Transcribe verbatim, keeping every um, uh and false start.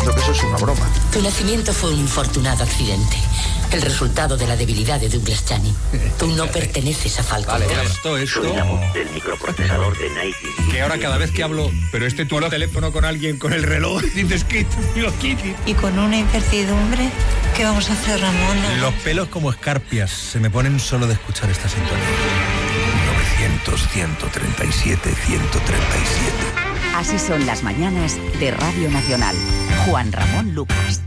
pienso que eso es una broma. Tu nacimiento fue un infortunado accidente. El resultado de la debilidad de Douglas Channing. Tú no perteneces a Falcon. Vale, esto, esto. Soy la voz del microprocesador de Nike. Que ahora cada vez que hablo, pero este tu teléfono con alguien con el reloj, dices que digo Kitty. Y con una incertidumbre, ¿qué vamos a hacer, Ramón? Los pelos como escarpias se me ponen solo de escuchar esta sintonía. novecientos, ciento treinta y siete, ciento treinta y siete. Así son las mañanas de Radio Nacional. Juan Ramón Lucas.